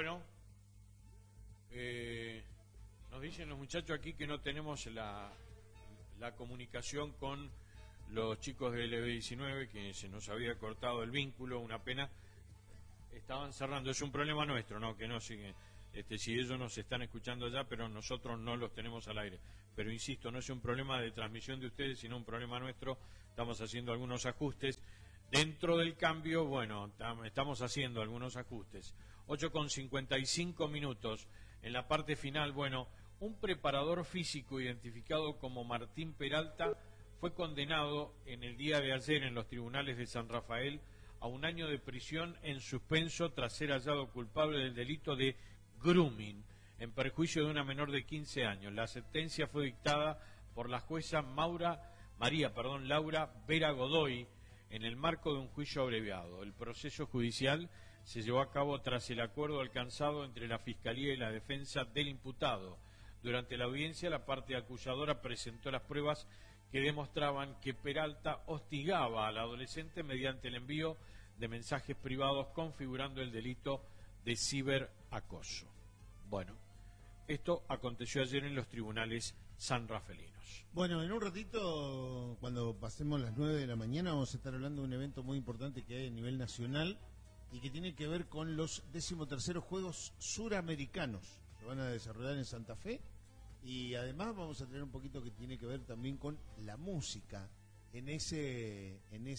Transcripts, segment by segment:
Bueno, nos dicen los muchachos aquí que no tenemos la comunicación con los chicos del LB19, que se nos había cortado el vínculo, una pena. Estaban cerrando, es un problema nuestro, ¿no? Que no siguen. Si ellos nos están escuchando ya, pero nosotros no los tenemos al aire. Pero insisto, no es un problema de transmisión de ustedes, sino un problema nuestro. Estamos haciendo algunos ajustes. Dentro del cambio, bueno, estamos haciendo algunos ajustes. 8:55. En la parte final, bueno, un preparador físico identificado como Martín Peralta fue condenado en el día de ayer en los tribunales de San Rafael a 1 año de prisión en suspenso tras ser hallado culpable del delito de grooming en perjuicio de una menor de 15 años. La sentencia fue dictada por la jueza Laura Vera Godoy en el marco de un juicio abreviado. El proceso judicial se llevó a cabo tras el acuerdo alcanzado entre la Fiscalía y la defensa del imputado. Durante la audiencia, la parte acusadora presentó las pruebas que demostraban que Peralta hostigaba al adolescente mediante el envío de mensajes privados configurando el delito de ciberacoso. Bueno, esto aconteció ayer en los tribunales sanrafelinos. Bueno, en un ratito, cuando pasemos las 9 de la mañana, vamos a estar hablando de un evento muy importante que hay a nivel nacional y que tiene que ver con los 13º Juegos Suramericanos. Se van a desarrollar en Santa Fe y además vamos a tener un poquito que tiene que ver también con la música en ese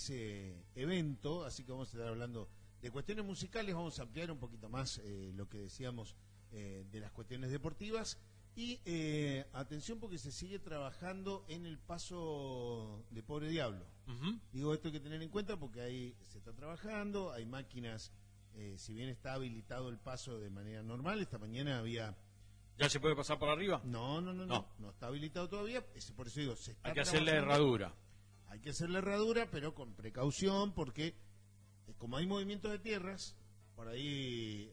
evento, así que vamos a estar hablando de cuestiones musicales, vamos a ampliar un poquito más lo que decíamos de las cuestiones deportivas y atención porque se sigue trabajando en el paso de Pobre Diablo. Digo, esto hay que tener en cuenta porque ahí se está trabajando, hay máquinas, si bien está habilitado el paso de manera normal, esta mañana había... ¿Ya se puede pasar por arriba? No está habilitado todavía, por eso digo, se está hay que hacer la herradura. Hay que hacer la herradura, pero con precaución porque como hay movimientos de tierras, por ahí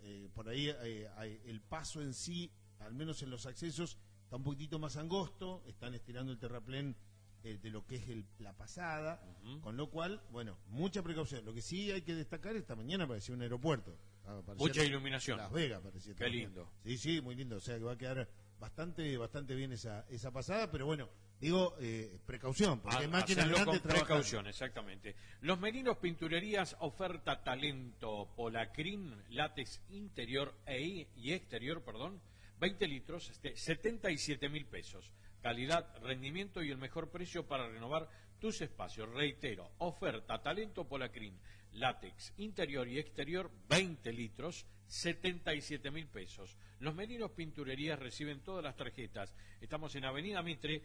el paso en sí, al menos en los accesos, está un poquitito más angosto, están estirando el terraplén de lo que es la pasada, con lo cual, bueno, mucha precaución. Lo que sí hay que destacar, esta mañana parecía un aeropuerto. Mucha iluminación. Las Vegas parecía. Qué lindo. Sí, muy lindo, o sea que va a quedar bastante bien esa pasada, pero bueno, digo, precaución, porque hay máquinas grandes con precaución, exactamente. Los Merinos Pinturerías oferta talento Polacrin, látex interior y exterior, 20 litros, 77.000 pesos. Calidad, rendimiento y el mejor precio para renovar tus espacios. Reitero, oferta talento Polacrin, látex interior y exterior, 20 litros, 77.000 pesos. Los Merinos Pinturerías reciben todas las tarjetas. Estamos en Avenida Mitre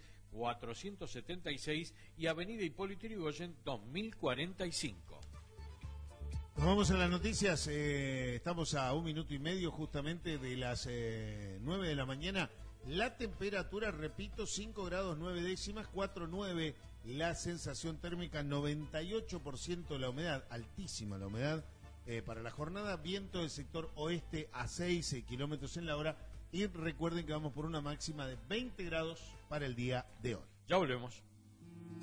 476 y Avenida Hipólito Yrigoyen 2045. Nos vamos a las noticias, estamos a 1 minuto y medio justamente de las 9 de la mañana. La temperatura, repito, 5 grados 9 décimas, 4,9 la sensación térmica, 98% la humedad, altísima la humedad para la jornada, viento del sector oeste a 6 kilómetros en la hora y recuerden que vamos por una máxima de 20 grados para el día de hoy. Ya volvemos.